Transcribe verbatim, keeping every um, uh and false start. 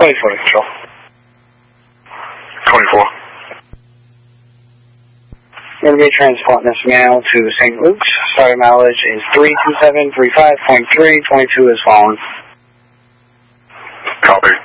twenty-four to control. twenty-four. We're going to be transporting this mail to Saint Luke's. Starting mileage is three two seven three five point three. twenty-two is fallen. Copy.